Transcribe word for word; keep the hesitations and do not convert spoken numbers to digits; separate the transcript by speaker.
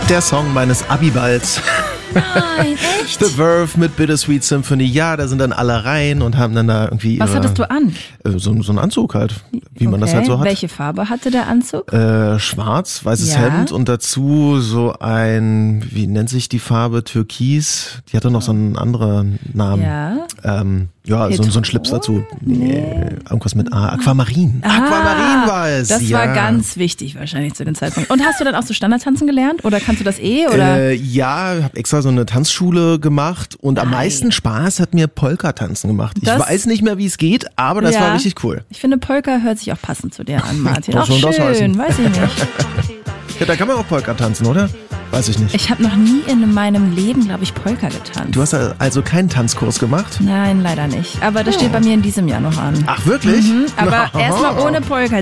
Speaker 1: Der Song meines Abiballs.
Speaker 2: Nein, echt?
Speaker 1: The Verve mit Bittersweet Symphony. Ja, da sind dann alle rein und haben dann da irgendwie
Speaker 2: Was
Speaker 1: ihre,
Speaker 2: hattest du an?
Speaker 1: äh, so, so einen Anzug halt, wie
Speaker 2: okay.
Speaker 1: man das halt so hat.
Speaker 2: Welche Farbe hatte der Anzug?
Speaker 1: Äh, schwarz, weißes
Speaker 2: Ja.
Speaker 1: Hemd und dazu so ein, wie nennt sich die Farbe, Türkis. Die hatte noch so einen anderen Namen.
Speaker 2: Ja.
Speaker 1: Ähm, ja, so, so ein Schlips dazu. Nee, irgendwas mit A. Aquamarin.
Speaker 2: Ah,
Speaker 1: Aquamarin war es.
Speaker 2: Das
Speaker 1: ja.
Speaker 2: war ganz wichtig wahrscheinlich zu dem Zeitpunkt. Und hast du dann auch so Standardtanzen gelernt oder kannst du das eh? Oder?
Speaker 1: Äh, ja, ich habe extra so eine Tanzschule gemacht und am
Speaker 2: Nein.
Speaker 1: meisten Spaß hat mir Polka-Tanzen gemacht. Ich
Speaker 2: Das-
Speaker 1: weiß nicht mehr, wie es geht, aber das
Speaker 2: Ja.
Speaker 1: war richtig cool.
Speaker 2: Ich finde, Polka hört sich auch passend zu dir an, Martin.
Speaker 1: Was
Speaker 2: Auch
Speaker 1: soll das
Speaker 2: schön,
Speaker 1: heißen?
Speaker 2: weiß ich nicht.
Speaker 1: Ja, da kann man auch Polka tanzen, oder? Weiß ich nicht.
Speaker 2: Ich habe noch nie in meinem Leben, glaube ich, Polka getanzt.
Speaker 1: Du hast also keinen Tanzkurs gemacht?
Speaker 2: Nein, leider nicht. Aber das steht bei mir in diesem Jahr noch an.
Speaker 1: Ach, wirklich?
Speaker 2: Mhm, aber erstmal ohne Polka.